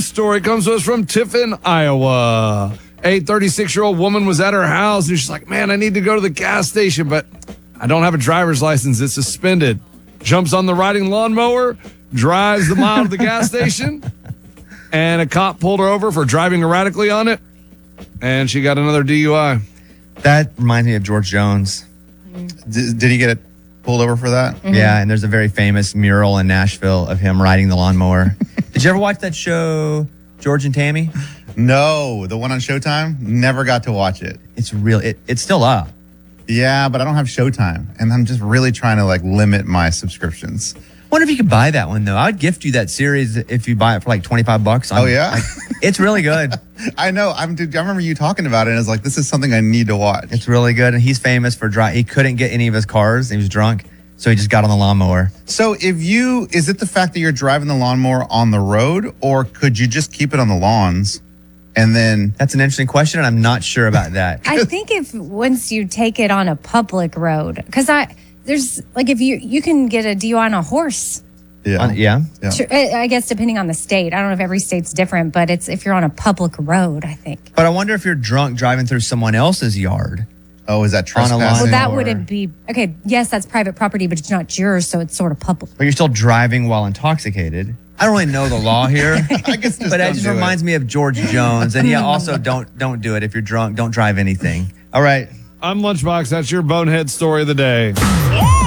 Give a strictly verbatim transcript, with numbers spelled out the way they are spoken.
story comes to us from Tiffin, Iowa. A thirty-six-year-old woman was at her house, and she's like, man, I need to go to the gas station, but I don't have a driver's license. It's suspended. Jumps on the riding lawnmower, drives the mile to the gas station, and a cop pulled her over for driving erratically on it, and she got another D U I. That reminds me of George Jones. D- did he get pulled over for that? Mm-hmm. Yeah, and there's a very famous mural in Nashville of him riding the lawnmower. Did you ever watch that show, George and Tammy? No, the one on Showtime. Never got to watch it. It's real. It, it's still up. Yeah, but I don't have Showtime, and I'm just really trying to like limit my subscriptions. Wonder if you could buy that one though. I would gift you that series if you buy it for like twenty-five bucks. Oh yeah, like, it's really good. I know. I'm. Dude, I remember you talking about it, and I was like, "This is something I need to watch." It's really good, and he's famous for dry. He couldn't get any of his cars. He was drunk, so he just got on the lawnmower. So, if you is it the fact that you're driving the lawnmower on the road, or could you just keep it on the lawns? And then that's an interesting question, and I'm not sure about that. I think if once you take it on a public road, because I there's like if you you can get a D U I on a horse. Yeah, on, yeah. yeah. Sure, I guess depending on the state. I don't know if every state's different, but it's if you're on a public road, I think. But I wonder if you're drunk driving through someone else's yard. Oh, is that trespassing? Well, that wouldn't be okay. Yes, that's private property, but it's not yours, so it's sort of public. But you're still driving while intoxicated. I don't really know the law here, I guess just but it just reminds it. me of George Jones. And yeah, also don't don't do it if you're drunk. Don't drive anything. All right. I'm Lunchbox. That's your bonehead story of the day. Yeah!